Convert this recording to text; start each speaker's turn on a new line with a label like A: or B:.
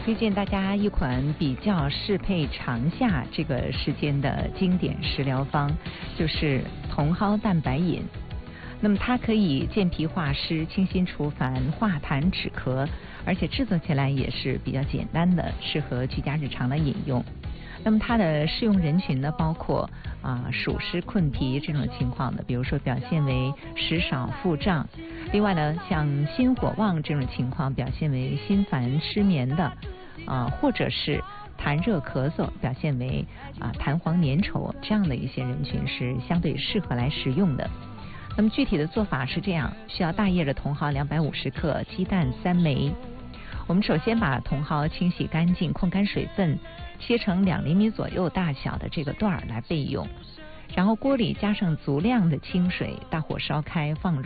A: 推荐大家一款比较适配长夏这个时间的经典食疗方，就是茼蒿蛋白饮。那么它可以健脾化湿、清心除烦、化痰止咳，而且制作起来也是比较简单的，适合居家日常的饮用。那么它的适用人群呢，包括暑湿困脾这种情况的，比如说表现为食少腹胀。另外呢，像心火旺这种情况，表现为心烦失眠的，或者是痰热咳嗽，表现为痰黄粘稠这样的一些人群是相对适合来食用的。那么具体的做法是这样，需要大叶的茼蒿250克，鸡蛋3枚。我们首先把茼蒿清洗干净，控干水分，切成2厘米左右大小的这个段儿来备用。然后锅里加上足量的清水，大火烧开，放入